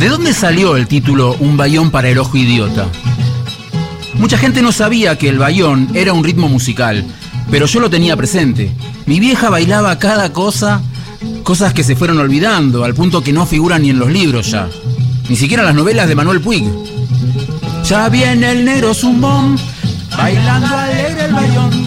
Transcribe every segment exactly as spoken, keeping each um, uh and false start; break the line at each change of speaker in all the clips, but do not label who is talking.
¿De dónde salió el título Un bayón para el ojo idiota? Mucha gente no sabía que el bayón era un ritmo musical, pero yo lo tenía presente. Mi vieja bailaba cada cosa, cosas que se fueron olvidando, al punto que no figuran ni en los libros ya. Ni siquiera en las novelas de Manuel Puig. Ya viene el negro zumbón, bailando alegre el bayón.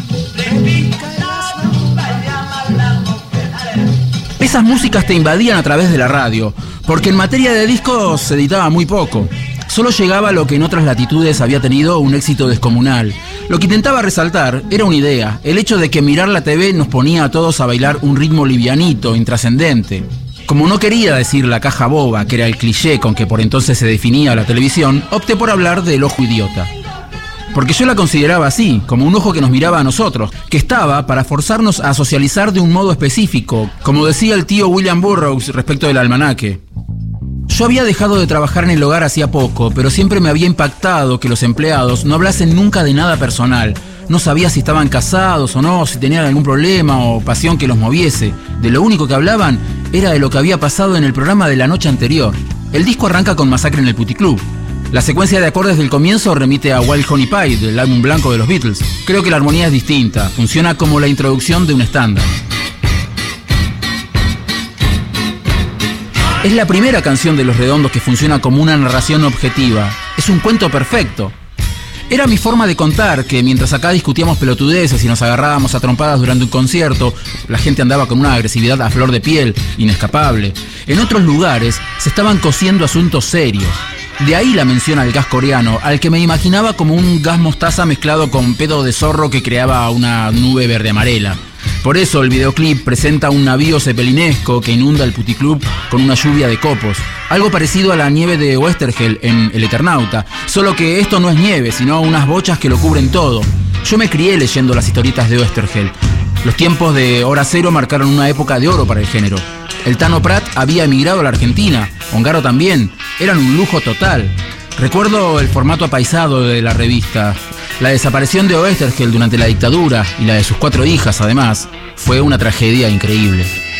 Esas músicas te invadían a través de la radio, porque en materia de discos se editaba muy poco. Solo llegaba lo que en otras latitudes había tenido un éxito descomunal. Lo que intentaba resaltar era una idea, el hecho de que mirar la T V nos ponía a todos a bailar un ritmo livianito, intrascendente. Como no quería decir la caja boba, que era el cliché con que por entonces se definía la televisión, opté por hablar del ojo idiota. Porque yo la consideraba así, como un ojo que nos miraba a nosotros, que estaba para forzarnos a socializar de un modo específico, como decía el tío William Burroughs respecto del almanaque. Yo había dejado de trabajar en el hogar hacía poco, pero siempre me había impactado que los empleados no hablasen nunca de nada personal. No sabía si estaban casados o no, si tenían algún problema o pasión que los moviese. De lo único que hablaban era de lo que había pasado en el programa de la noche anterior. El disco arranca con Masacre en el Puticlub. La secuencia de acordes del comienzo remite a Wild Honey Pie, del álbum blanco de los Beatles. Creo que la armonía es distinta, funciona como la introducción de un estándar. Es la primera canción de Los Redondos que funciona como una narración objetiva. Es un cuento perfecto. Era mi forma de contar que mientras acá discutíamos pelotudeces y nos agarrábamos a trompadas durante un concierto, la gente andaba con una agresividad a flor de piel, inescapable. En otros lugares se estaban cociendo asuntos serios. De ahí la mención al gas coreano, al que me imaginaba como un gas mostaza mezclado con pedo de zorro que creaba una nube verde-amarela. Por eso el videoclip presenta un navío cepelinesco que inunda el puticlub con una lluvia de copos. Algo parecido a la nieve de Oesterheld en El Eternauta, solo que esto no es nieve, sino unas bochas que lo cubren todo. Yo me crié leyendo las historietas de Oesterheld. Los tiempos de Hora Cero marcaron una época de oro para el género. El Tano Prat había emigrado a la Argentina, Ongaro también, eran un lujo total. Recuerdo el formato apaisado de la revista. La desaparición de Oesterheld durante la dictadura y la de sus cuatro hijas, además, fue una tragedia increíble.